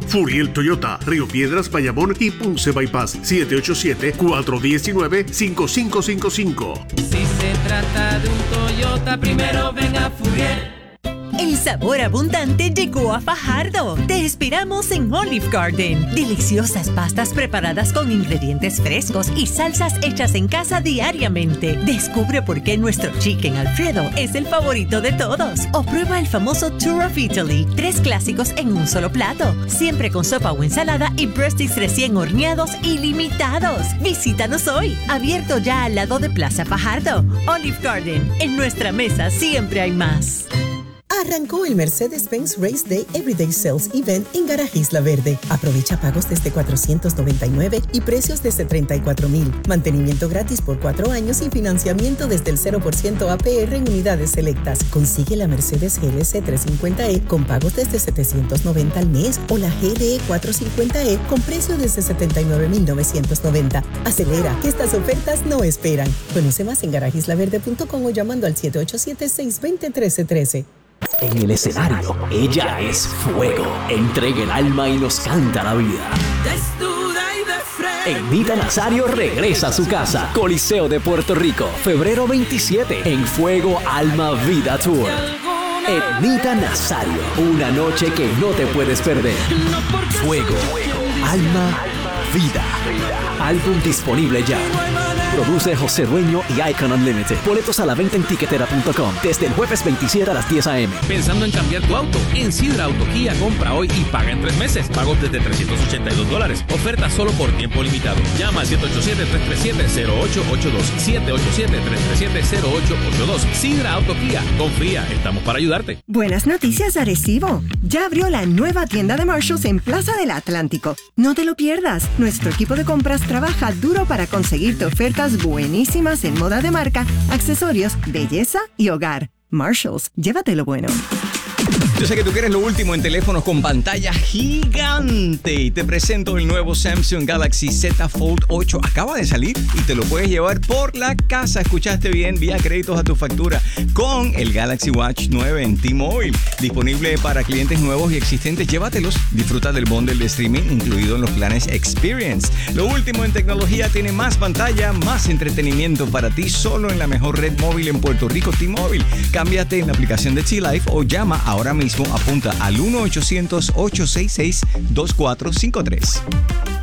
Furiel Toyota, Río Piedras, Bayamón y Ponce Bypass. 787-419-5555. Si se trata de un Toyota, primero ven a Furiel. El sabor abundante llegó a Fajardo. Te esperamos en Olive Garden. Deliciosas pastas preparadas con ingredientes frescos y salsas hechas en casa diariamente. Descubre por qué nuestro Chicken Alfredo es el favorito de todos. O prueba el famoso Tour of Italy. 3 clásicos en un solo plato. Siempre con sopa o ensalada y breadsticks recién horneados ilimitados. Visítanos hoy. Abierto ya al lado de Plaza Fajardo. Olive Garden. En nuestra mesa siempre hay más. Arrancó el Mercedes-Benz Race Day Everyday Sales Event en Garaje Isla Verde. Aprovecha pagos desde $499 y precios desde $34,000. Mantenimiento gratis por 4 años y financiamiento desde el 0% APR en unidades selectas. Consigue la Mercedes GLC 350e con pagos desde $790 al mes o la GLE 450e con precio desde $79,990. Acelera, que estas ofertas no esperan. Conoce más en garajeislaverde.com o llamando al 787-620-1313. En el escenario, ella es fuego. Entrega el alma y nos canta la vida. Desnuda y de frente. Ednita Nazario regresa a su casa. Coliseo de Puerto Rico, febrero 27, en Fuego, Alma, Vida Tour. Ednita Nazario, una noche que no te puedes perder. Fuego, Alma, Vida. Álbum disponible ya. Produce José Dueño y Icon Unlimited. Boletos a la venta en tiquetera.com desde el jueves 27 a las 10 a.m. Pensando en cambiar tu auto, en Sidra Auto Kia compra hoy y paga en 3 meses. Pagos desde $382. Oferta solo por tiempo limitado. Llama al 787-337-0882. 787-337-0882. Sidra Auto Kia. Confía, estamos para ayudarte. Buenas noticias, Arecibo. Ya abrió la nueva tienda de Marshalls en Plaza del Atlántico. No te lo pierdas. Nuestro equipo de compras trabaja duro para conseguirte ofertas buenísimas en moda de marca, accesorios, belleza y hogar. Marshalls, llévatelo bueno. Yo sé que tú quieres lo último en teléfonos con pantalla gigante y te presento el nuevo Samsung Galaxy Z Fold 8. Acaba de salir y te lo puedes llevar por la casa. Escuchaste bien, vía créditos a tu factura con el Galaxy Watch 9 en T-Mobile. Disponible para clientes nuevos y existentes. Llévatelos. Disfruta del bundle de streaming incluido en los planes Experience. Lo último en tecnología tiene más pantalla, más entretenimiento para ti solo en la mejor red móvil en Puerto Rico, T-Mobile. Cámbiate en la aplicación de T-Life o llama ahora mismo. Apunta al 1-800-866-2453.